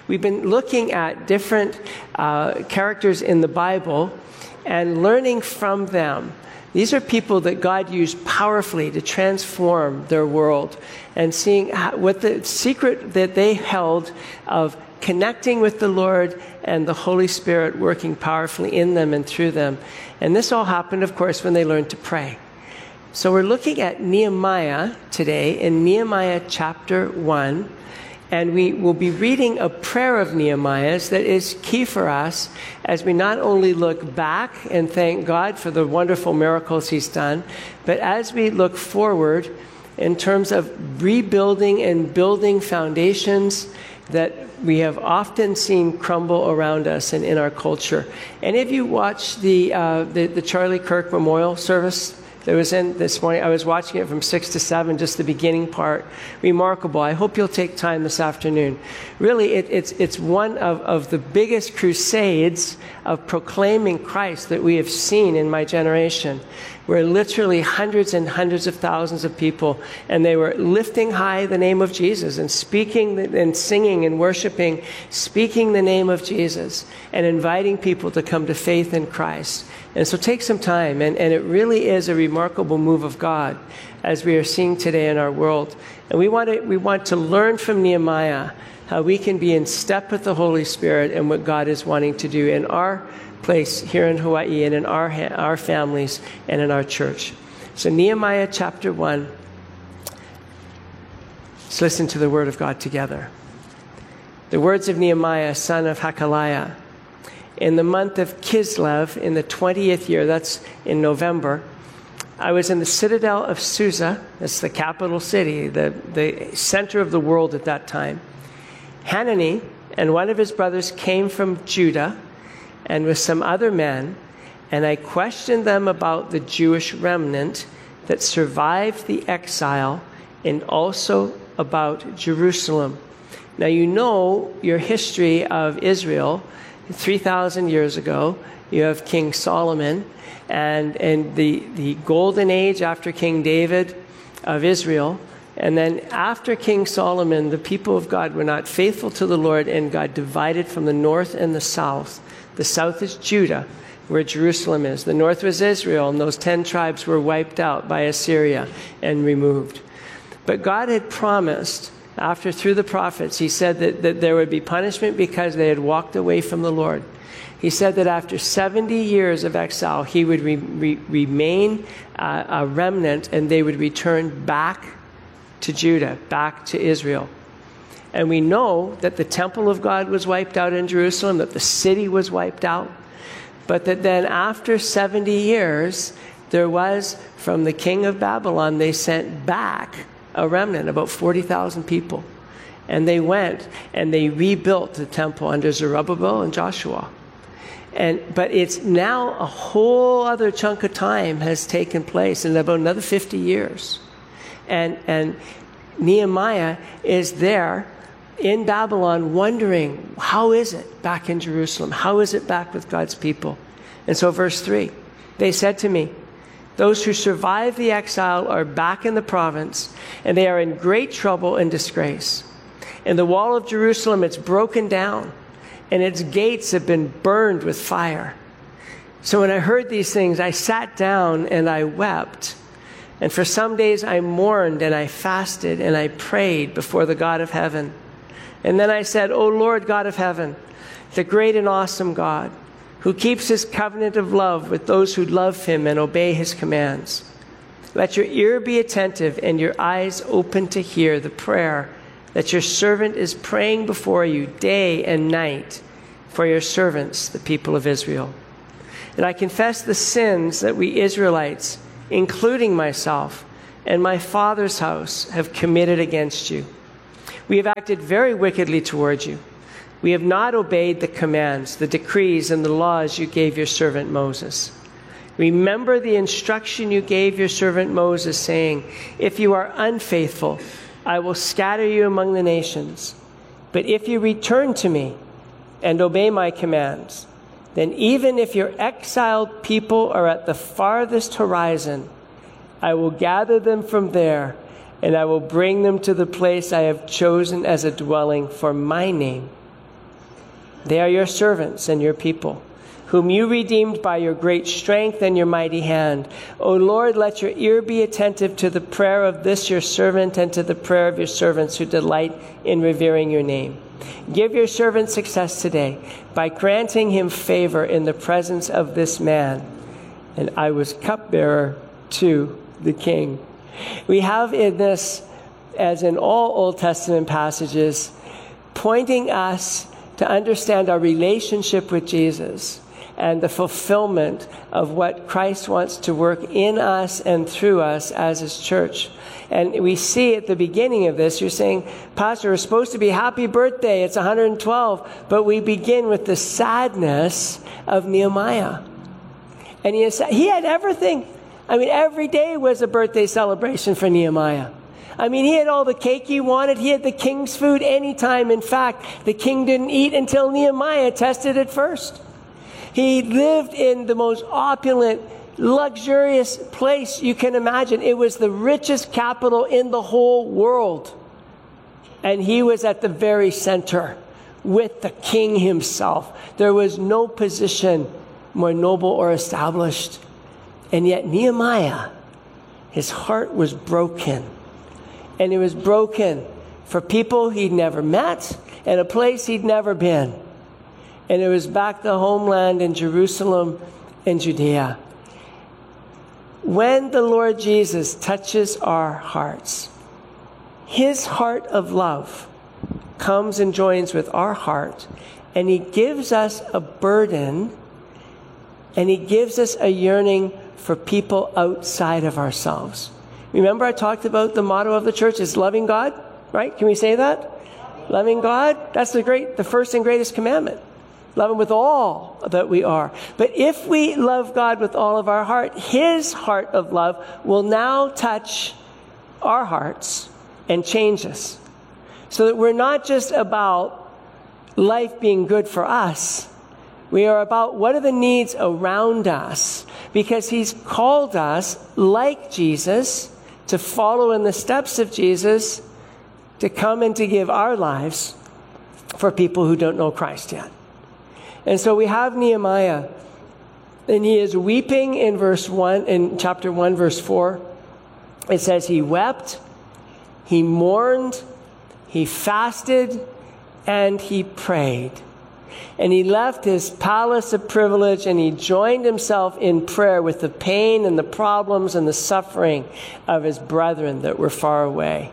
we've been looking at different characters in the Bible and learning from them. These are people that God used powerfully to transform their world, and seeing what the secret that they held of connecting with the Lord and the Holy Spirit working powerfully in them and through them. And this all happened, of course, when they learned to pray. So we're looking at Nehemiah today, in Nehemiah chapter 1. And we will be reading a prayer of Nehemiah's that is key for us as we not only look back and thank God for the wonderful miracles he's done, but as we look forward in terms of rebuilding and building foundations that we have often seen crumble around us and in our culture. Any of you watched the Charlie Kirk Memorial Service that was in this morning? I was watching it from 6 to 7, just the beginning part. Remarkable. I hope you'll take time this afternoon. Really, it's one of the biggest crusades of proclaiming Christ that we have seen in my generation, where literally hundreds and hundreds of thousands of people, and they were lifting high the name of Jesus and speaking and singing and worshiping, speaking the name of Jesus and inviting people to come to faith in Christ. And so take some time, and it really is a remarkable move of God as we are seeing today in our world. And we want to learn from Nehemiah how we can be in step with the Holy Spirit and what God is wanting to do in our place here in Hawaii and in our families and in our church. So Nehemiah chapter 1. Let's listen to the word of God together. The words of Nehemiah, son of Hakaliah. In the month of Kislev, in the 20th year, that's in November, I was in the citadel of Susa. That's the capital city, the center of the world at that time. Hanani and one of his brothers came from Judah and with some other men, and I questioned them about the Jewish remnant that survived the exile and also about Jerusalem. Now, you know your history of Israel. 3,000 years ago, you have King Solomon and the golden age after King David of Israel. And then after King Solomon, the people of God were not faithful to the Lord, and God divided from the north and the south. The south is Judah, where Jerusalem is. The north was Israel, and those 10 tribes were wiped out by Assyria and removed. But God had promised, through the prophets, he said that there would be punishment because they had walked away from the Lord. He said that after 70 years of exile, he would remain a remnant, and they would return back to Judah, back to Israel. And we know that the temple of God was wiped out in Jerusalem, that the city was wiped out, but that then after 70 years, there was, from the king of Babylon, they sent back a remnant, about 40,000 people. And they went and they rebuilt the temple under Zerubbabel and Joshua. But it's now a whole other chunk of time has taken place in about another 50 years. And Nehemiah is there in Babylon wondering, how is it back in Jerusalem? How is it back with God's people? And so verse 3, they said to me, those who survived the exile are back in the province, and they are in great trouble and disgrace. And the wall of Jerusalem, it's broken down, and its gates have been burned with fire. So when I heard these things, I sat down and I wept. And for some days I mourned and I fasted and I prayed before the God of heaven. And then I said, O Lord God of heaven, the great and awesome God, who keeps his covenant of love with those who love him and obey his commands. Let your ear be attentive and your eyes open to hear the prayer that your servant is praying before you day and night for your servants, the people of Israel. And I confess the sins that we Israelites, including myself and my father's house, have committed against you. We have acted very wickedly toward you. We have not obeyed the commands, the decrees, and the laws you gave your servant Moses. Remember the instruction you gave your servant Moses, saying, if you are unfaithful, I will scatter you among the nations. But if you return to me and obey my commands, then even if your exiled people are at the farthest horizon, I will gather them from there, and I will bring them to the place I have chosen as a dwelling for my name. They are your servants and your people, whom you redeemed by your great strength and your mighty hand. O Lord, let your ear be attentive to the prayer of this your servant and to the prayer of your servants who delight in revering your name. Give your servant success today by granting him favor in the presence of this man. And I was cupbearer to the king. We have in this, as in all Old Testament passages, pointing us to understand our relationship with Jesus and the fulfillment of what Christ wants to work in us and through us as his church. And we see at the beginning of this, you're saying, Pastor, we're supposed to be happy birthday. It's 112. But we begin with the sadness of Nehemiah. And he had everything. I mean, every day was a birthday celebration for Nehemiah. I mean, he had all the cake he wanted. He had the king's food anytime. In fact, the king didn't eat until Nehemiah tested it first. He lived in the most opulent, luxurious place you can imagine. It was the richest capital in the whole world. And he was at the very center with the king himself. There was no position more noble or established. And yet Nehemiah, his heart was broken. And it was broken for people he'd never met and a place he'd never been. And it was back to homeland in Jerusalem and Judea. When the Lord Jesus touches our hearts, his heart of love comes and joins with our heart, and he gives us a burden, and he gives us a yearning for people outside of ourselves. Remember I talked about the motto of the church is loving God, right? Can we say that? Loving God, that's the first and greatest commandment. Love him with all that we are. But if we love God with all of our heart, his heart of love will now touch our hearts and change us. So that we're not just about life being good for us. We are about what are the needs around us. Because he's called us, like Jesus, to follow in the steps of Jesus, to come and to give our lives for people who don't know Christ yet. And so we have Nehemiah, and he is weeping in in chapter 1, verse 4. It says he wept, he mourned, he fasted, and he prayed. And he left his palace of privilege and he joined himself in prayer with the pain and the problems and the suffering of his brethren that were far away.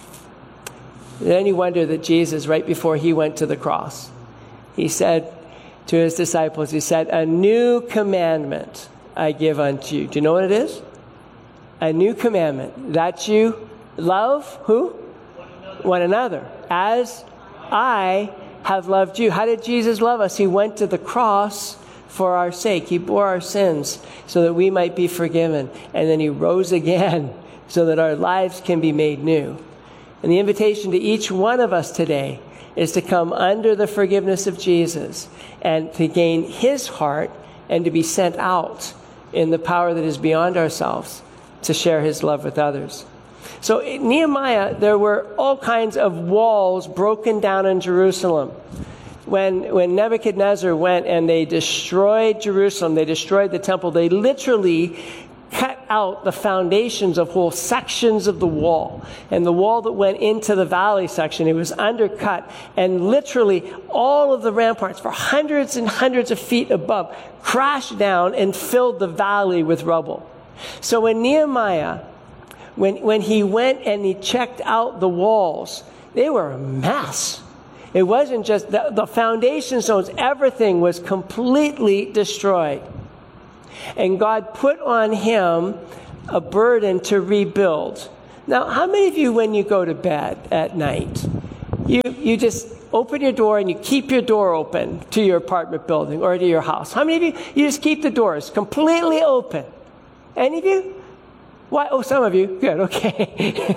Then you wonder that Jesus, right before he went to the cross, he said to his disciples, he said, "A new commandment I give unto you." Do you know what it is? A new commandment. That you love who? One another. As I have loved you. How did Jesus love us? He went to the cross for our sake. He bore our sins so that we might be forgiven. And then he rose again so that our lives can be made new. And the invitation to each one of us today is to come under the forgiveness of Jesus and to gain his heart and to be sent out in the power that is beyond ourselves to share his love with others. So in Nehemiah, there were all kinds of walls broken down in Jerusalem. When Nebuchadnezzar went and they destroyed Jerusalem, they destroyed the temple, they literally cut out the foundations of whole sections of the wall. And the wall that went into the valley section, it was undercut. And literally all of the ramparts for hundreds and hundreds of feet above crashed down and filled the valley with rubble. So when Nehemiah, when he went and he checked out the walls, they were a mess. It wasn't just the foundation stones, everything was completely destroyed. And God put on him a burden to rebuild. Now, how many of you, when you go to bed at night, you just open your door and you keep your door open to your apartment building or to your house? How many of you just keep the doors completely open? Any of you? Why? Oh, some of you. Good, okay.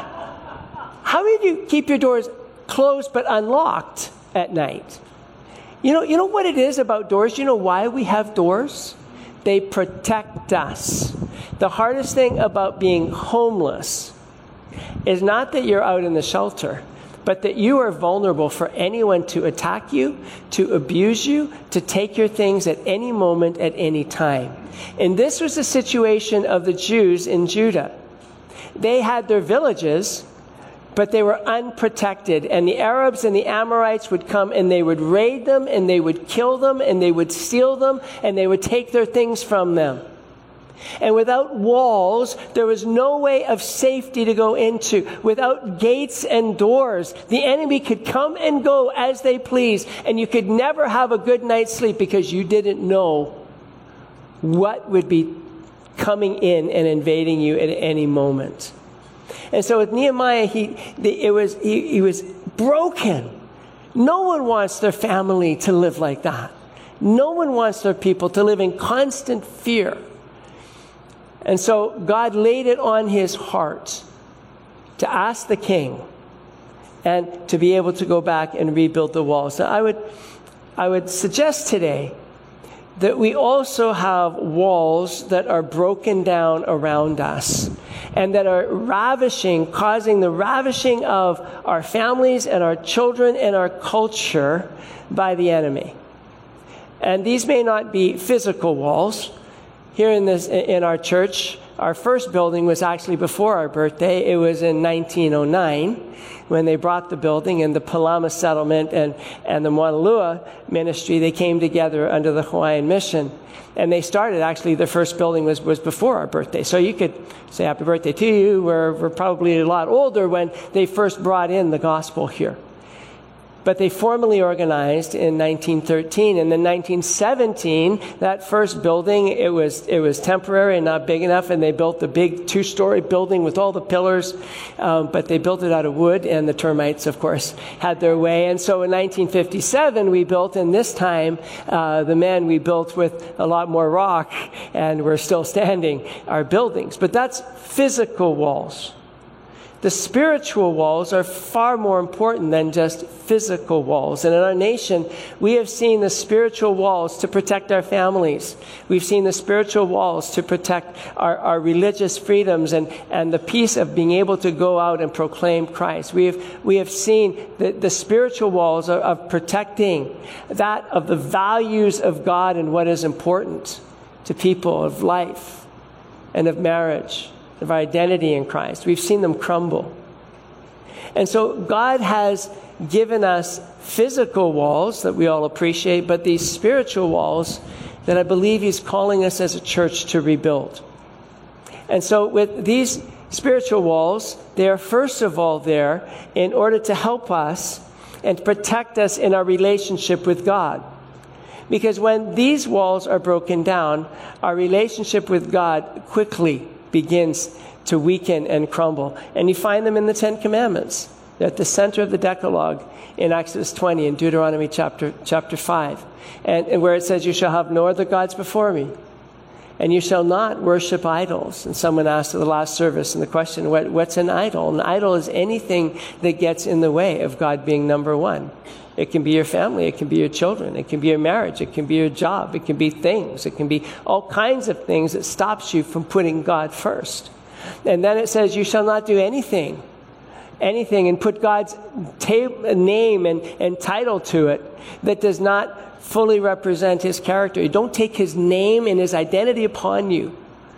How many of you keep your doors closed but unlocked at night? You know what it is about doors? You know why we have doors? They protect us. The hardest thing about being homeless is not that you're out in the shelter, but that you are vulnerable for anyone to attack you, to abuse you, to take your things at any moment, at any time. And this was the situation of the Jews in Judah. They had their villages, but they were unprotected. And the Arabs and the Amorites would come and they would raid them and they would kill them and they would steal them and they would take their things from them. And without walls, there was no way of safety to go into. Without gates and doors, the enemy could come and go as they please. And you could never have a good night's sleep because you didn't know what would be coming in and invading you at any moment. And so with Nehemiah, he was broken. No one wants their family to live like that. No one wants their people to live in constant fear. And so God laid it on his heart to ask the king and to be able to go back and rebuild the walls. Now, I would suggest today that we also have walls that are broken down around us and that are causing the ravishing of our families and our children and our culture by the enemy. And these may not be physical walls. Here in our church, our first building was actually before our birthday. It was in 1909 when they brought the building, and the Palama settlement and the Mauna Lua ministry, they came together under the Hawaiian mission. And they started, actually, the first building was before our birthday. So you could say happy birthday to you. We're probably a lot older when they first brought in the gospel here. But they formally organized in 1913. And then 1917, that first building, it was temporary and not big enough, and they built the big 2-story building with all the pillars. But they built it out of wood, and the termites, of course, had their way. And so in 1957, we built, and this time, we built with a lot more rock, and we're still standing, our buildings. But that's physical walls. The spiritual walls are far more important than just physical walls. And in our nation, we have seen the spiritual walls to protect our families. We've seen the spiritual walls to protect our religious freedoms and the peace of being able to go out and proclaim Christ. We have seen the spiritual walls of protecting that of the values of God and what is important to people, of life and of marriage, of our identity in Christ. We've seen them crumble. And so God has given us physical walls that we all appreciate, but these spiritual walls that I believe he's calling us as a church to rebuild. And so with these spiritual walls, they are first of all there in order to help us and protect us in our relationship with God. Because when these walls are broken down, our relationship with God quickly begins to weaken and crumble. And you find them in the Ten Commandments. They're at the center of the Decalogue in Exodus 20 and Deuteronomy chapter 5. And where it says, you shall have no other gods before me. And you shall not worship idols. And someone asked at the last service in the question, what's an idol? An idol is anything that gets in the way of God being number one. It can be your family. It can be your children. It can be your marriage. It can be your job. It can be things. It can be all kinds of things that stops you from putting God first. And then it says, you shall not do anything, and put God's name and title to it that does not fully represent his character. You don't take his name and his identity upon you,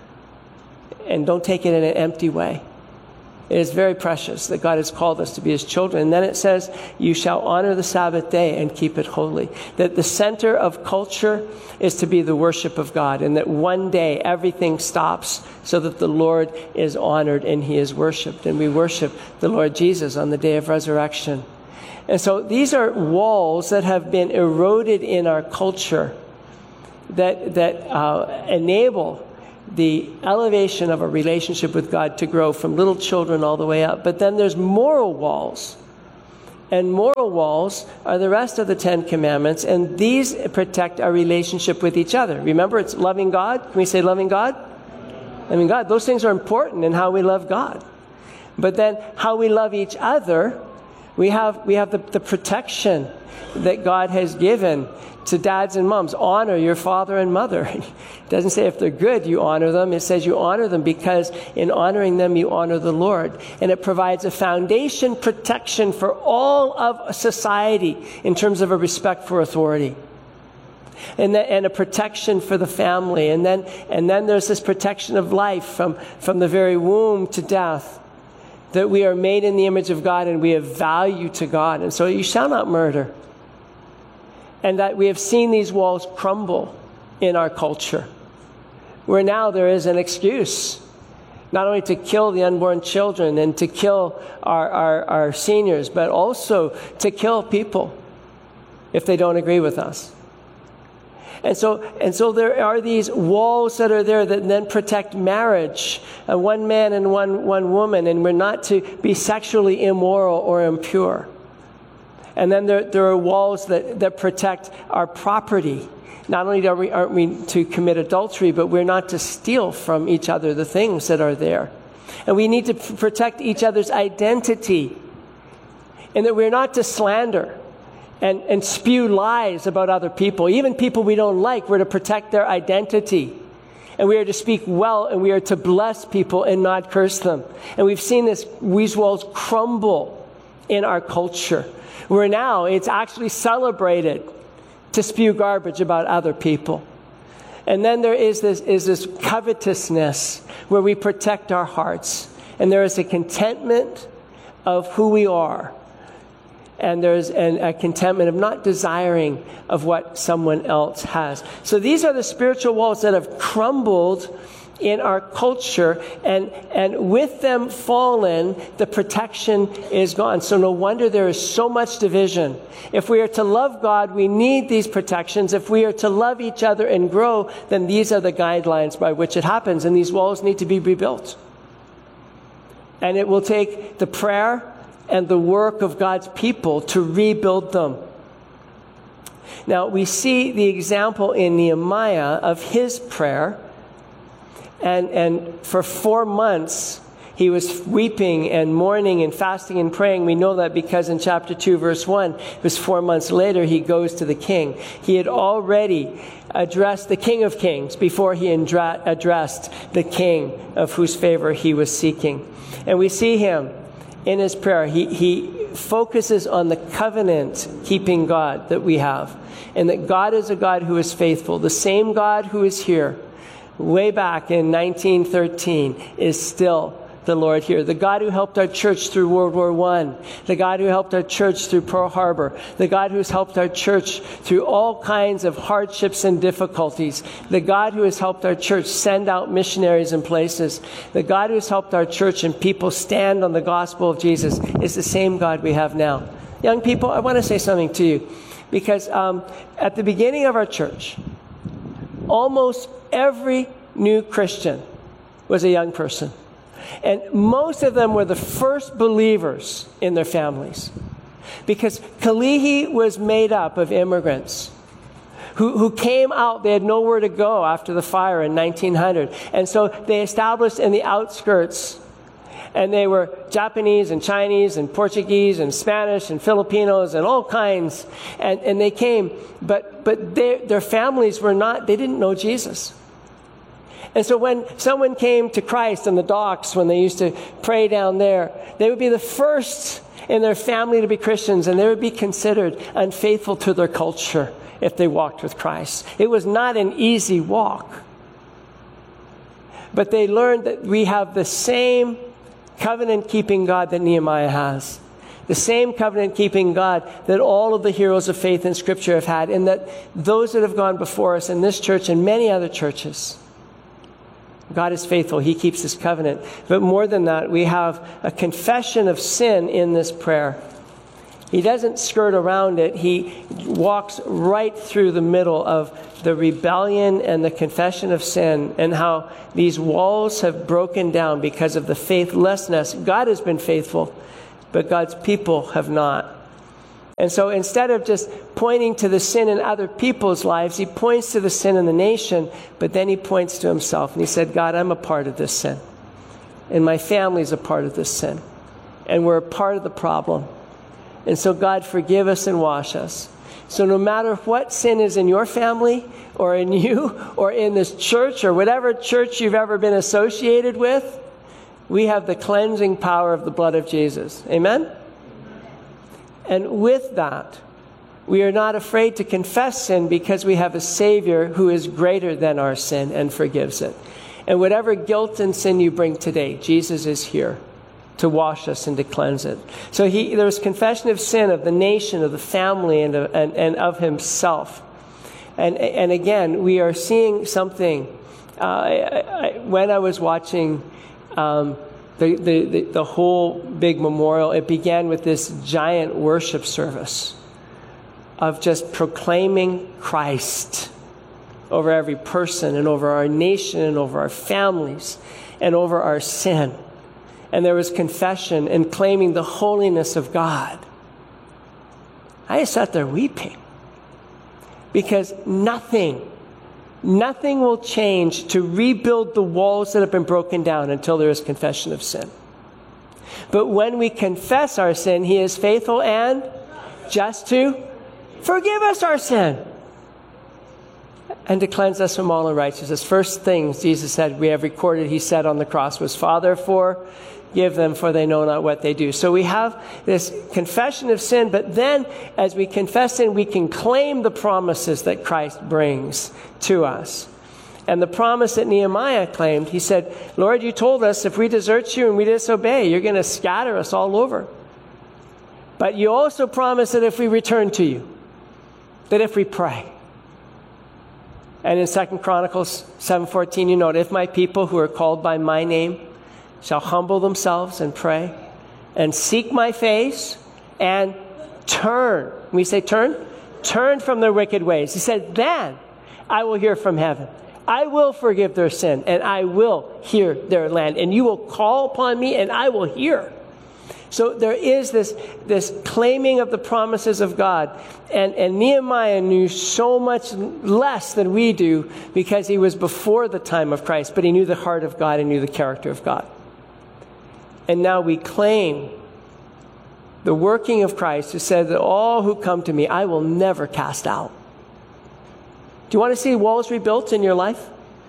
and don't take it in an empty way. It is very precious that God has called us to be his children. And then it says, you shall honor the Sabbath day and keep it holy. That the center of culture is to be the worship of God, and that one day everything stops so that the Lord is honored and he is worshiped. And we worship the Lord Jesus on the day of resurrection. And so these are walls that have been eroded in our culture that enable the elevation of a relationship with God to grow from little children all the way up. But then there's moral walls. And moral walls are the rest of the Ten Commandments, and these protect our relationship with each other. Remember, it's loving God. Can we say loving God? Loving God. Those things are important in how we love God. But then how we love each other We have the protection that God has given to dads and moms. Honor your father and mother. It doesn't say if they're good, you honor them. It says you honor them because in honoring them, you honor the Lord. And it provides a foundation protection for all of society in terms of a respect for authority. And a protection for the family. And then there's this protection of life from the very womb to death. That we are made in the image of God and we have value to God. And so you shall not murder. And that we have seen these walls crumble in our culture. Where now there is an excuse. Not only to kill the unborn children and to kill our seniors, but also to kill people if they don't agree with us. And so there are these walls that are there that then protect marriage, one man and one woman, and we're not to be sexually immoral or impure. And then there are walls that protect our property. Not only aren't we to commit adultery, but we're not to steal from each other the things that are there. And we need to protect each other's identity. And that we're not to slander and spew lies about other people. Even people we don't like, we're to protect their identity. And we are to speak well, and we are to bless people and not curse them. And we've seen these walls crumble in our culture. Where now it's actually celebrated to spew garbage about other people. And then there is this covetousness where we protect our hearts. And there is a contentment of who we are. And there's a contentment of not desiring of what someone else has. So these are the spiritual walls that have crumbled in our culture, and with them fallen, the protection is gone. So no wonder there is so much division. If we are to love God, we need these protections. If we are to love each other and grow, then these are the guidelines by which it happens, and these walls need to be rebuilt. And it will take the prayer and the work of God's people to rebuild them. Now, we see the example in Nehemiah of his prayer. And for 4 months, he was weeping and mourning and fasting and praying. We know that because in chapter 2, verse 1, it was 4 months later, he goes to the king. He had already addressed the King of Kings before he addressed the king of whose favor he was seeking. And we see him in his prayer. He focuses on the covenant-keeping God that we have. And that God is a God who is faithful. The same God who is here way back in 1913 is still the Lord here. The God who helped our church through World War I. The God who helped our church through Pearl Harbor. The God who's helped our church through all kinds of hardships and difficulties. The God who has helped our church send out missionaries in places. The God who has helped our church and people stand on the gospel of Jesus is the same God we have now. Young people, I want to say something to you. Because at the beginning of our church, almost every new Christian was a young person. And most of them were the first believers in their families. Because Kalihi was made up of immigrants who came out. They had nowhere to go after the fire in 1900. And so they established in the outskirts. And they were Japanese and Chinese and Portuguese and Spanish and Filipinos and all kinds. And they came. But their families were not, they didn't know Jesus. And so when someone came to Christ in the docks, when they used to pray down there, they would be the first in their family to be Christians, and they would be considered unfaithful to their culture if they walked with Christ. It was not an easy walk. But they learned that we have the same covenant-keeping God that Nehemiah has. The same covenant-keeping God that all of the heroes of faith in Scripture have had, and that those that have gone before us in this church and many other churches. God is faithful. He keeps his covenant. But more than that, we have a confession of sin in this prayer. He doesn't skirt around it. He walks right through the middle of the rebellion and the confession of sin, and how these walls have broken down because of the faithlessness. God has been faithful, but God's people have not. And so instead of just pointing to the sin in other people's lives, he points to the sin in the nation, but then he points to himself. And he said, God, I'm a part of this sin. And my family's a part of this sin. And we're a part of the problem. And so God, forgive us and wash us. So no matter what sin is in your family or in you or in this church or whatever church you've ever been associated with, we have the cleansing power of the blood of Jesus. Amen? And with that, we are not afraid to confess sin because we have a Savior who is greater than our sin and forgives it. And whatever guilt and sin you bring today, Jesus is here to wash us and to cleanse it. So there was confession of sin of the nation, of the family, and of himself. And again, we are seeing something. When I was watching the whole big memorial, it began with this giant worship service of just proclaiming Christ over every person and over our nation and over our families and over our sin. And there was confession and claiming the holiness of God. I just sat there weeping because nothing will change to rebuild the walls that have been broken down until there is confession of sin. But when we confess our sin, he is faithful and just to forgive us our sin and to cleanse us from all unrighteousness. First things Jesus said, we have recorded, he said on the cross, was, Father, forgive them, for they know not what they do. So we have this confession of sin, but then as we confess sin, we can claim the promises that Christ brings to us. And the promise that Nehemiah claimed, he said, Lord, you told us if we desert you and we disobey, you're going to scatter us all over. But you also promised that if we return to you, that if we pray. And in 2 Chronicles 7:14, you note, if my people who are called by my name shall humble themselves and pray and seek my face and turn. When we say turn from their wicked ways. He said, then I will hear from heaven. I will forgive their sin and I will hear their land. And you will call upon me and I will hear. So there is this claiming of the promises of God. And Nehemiah knew so much less than we do because he was before the time of Christ, but he knew the heart of God and knew the character of God. And now we claim the working of Christ, who said that all who come to me, I will never cast out. Do you want to see walls rebuilt in your life?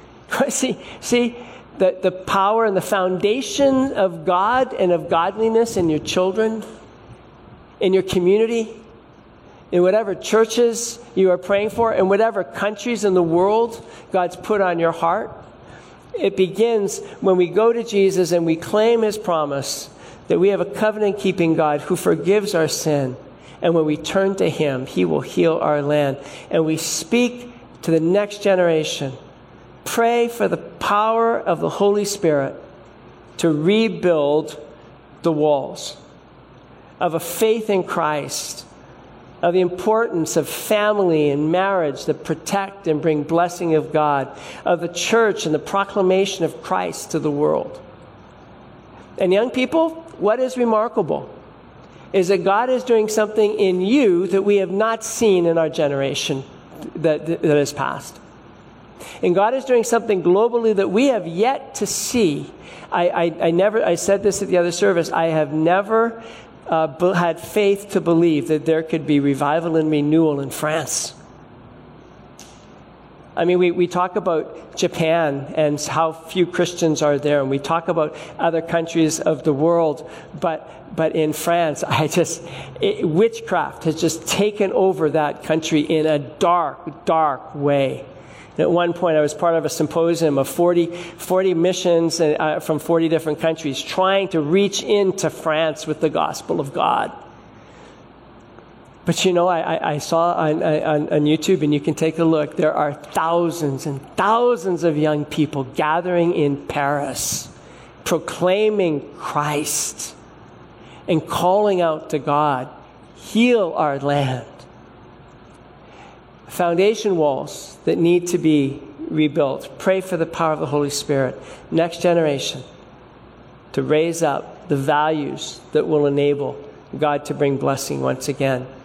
See the power and the foundation of God and of godliness in your children, in your community, in whatever churches you are praying for, in whatever countries in the world God's put on your heart. It begins when we go to Jesus and we claim his promise that we have a covenant-keeping God who forgives our sin. And when we turn to him, he will heal our land. And we speak to the next generation. Pray for the power of the Holy Spirit to rebuild the walls of a faith in Christ, of the importance of family and marriage that protect and bring blessing of God, of the church and the proclamation of Christ to the world. And young people, what is remarkable is that God is doing something in you that we have not seen in our generation that has passed. And God is doing something globally that we have yet to see. I said this at the other service, I have never had faith to believe that there could be revival and renewal in France. I mean, we talk about Japan and how few Christians are there, and we talk about other countries of the world, but in France, witchcraft has just taken over that country in a dark, dark way. And at one point, I was part of a symposium of 40 missions from 40 different countries trying to reach into France with the gospel of God. But you know, I saw on YouTube, and you can take a look, there are thousands and thousands of young people gathering in Paris, proclaiming Christ and calling out to God, heal our land. Foundation walls that need to be rebuilt. Pray for the power of the Holy Spirit. Next generation to raise up the values that will enable God to bring blessing once again.